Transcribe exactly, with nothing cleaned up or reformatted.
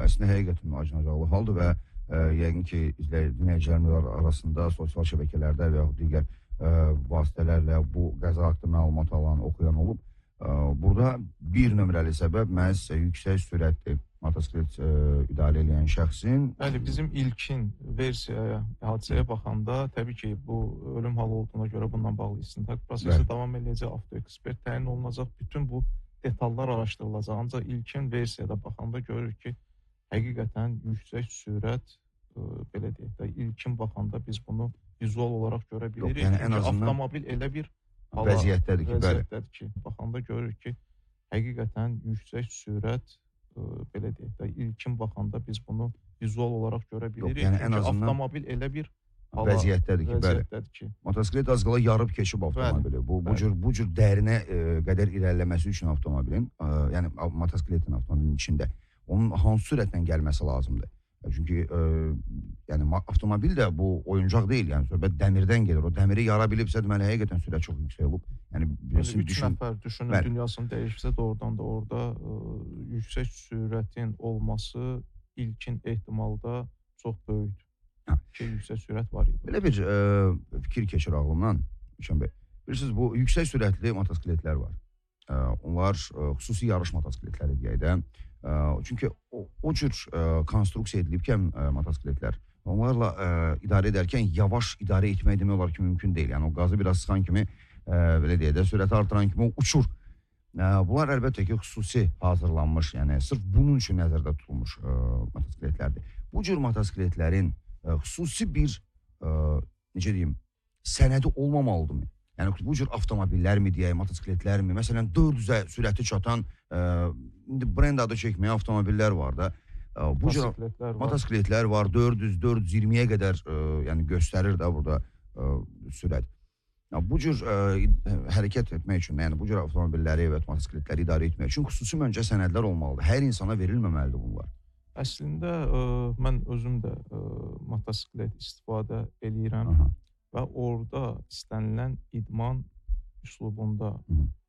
əslində həqiqətən acınacaqlı haldır və ə, yəqin ki, dinləyicilərimiz arasında sosial şəbəkələrdə və yaxud digər ə, vasitələrlə bu qəza haqqında məlumat alan, oxuyan olub. Ə, burada bir nömrəli səbəb məhz yüksək sürətli motosiklet ə, idarə edən şəxsin... Bəli, bizim ilkin versiyaya, hadisəyə baxanda təbii ki, bu ölüm halı olduğuna görə bundan bağlı istintaq prosesi Bəli. davam edəcək, avtoekspert təyin olunacaq, bütün bu detallar araşdırılacaq. Ancaq ilkin versiyada baxanda görürük ki, həqiqətən yüksək sürət, ə, belə deyək də, ilkin baxanda biz bunu vizual olaraq görə bilirik. Yox, yəni ən Çünki azından avtomobil elə bir hala, vəziyyətdədir ki, vəziyyətdədir ki, baxanda görürük ki, həqiqətən yüksək sürət, ə, belə deyək də, ilkin baxanda biz bunu vizual olaraq görə bilirik. Yox, yəni Çünki ən azından avtomobil elə bir hala, vəziyyətdədir ki, vəziyyətdədir ki. Motosiklet az qala yarıb keçib avtomobili. Bu, bu, cür, bu cür dərinə ə, qədər irəliləməsi üçün avtomobilin, ə, yəni motosikletin avtomobilin içində onun hansı sürətlə gəlməsi lazımdır? Çünki ə, yəni avtomobil də bu oyuncaq deyil, yəni söhbət dəmirdən gedir. O dəmiri yara bilibsə, deməli həqiqətən sürət çox yüksək olub. Yəni üç düşün, nəfər düşünün, bəli. Dünyasını dəyişsə doğrudan da orada ə, yüksək sürətin olması ilkin ehtimalda çox böyükdür. Ki, yüksək sürət var idi. Belə bir ə, fikir keçir ağlımdan, Hüseyin bəy. Bilirsiniz, bu yüksək sürətli motosikletlər var. Ə, onlar ə, xüsusi yarış motosikletləri deyək də. Ə, çünki o, o cür ə, konstruksiya edilibkən ə, motosikletlər, onlarla ə, idarə edərkən yavaş idarə etmək demək olar ki, mümkün deyil. Yəni o qazı biraz sıxan kimi, ə, belə deyək də, sürəti artıran kimi o uçur. Ə, bunlar əlbəttə ki, xüsusi hazırlanmış, yəni sırf bunun üçün nəzərdə tutulmuş ə, motosikletlərdir. Bu cür motosikletlərin ə, xüsusi bir, ə, necə deyim, sənədi olmamalıdır mı? Yəni bu cür avtomobillər mi deyək, motosikletlər mi? Məsələn, dörd yüzə sürəti çatan, ə, indi brend adı çəkməyə avtomobillər var da. Ə, bu cür motosikletlər var, dörd yüz dörd yüz iyirmiyə qədər ə, yəni göstərir də burada ə, sürət. Ya, bu cür ə, hərəkət etmək üçün, yəni bu cür avtomobilləri və motosikletləri idarə etmək üçün xüsusi məncə sənədlər olmalıdır. Hər insana verilməməlidir bunlar. Əslində ə, mən özüm də ə, motosiklet istifadə eləyirəm. Aha. Və orada istənilən idman üslubunda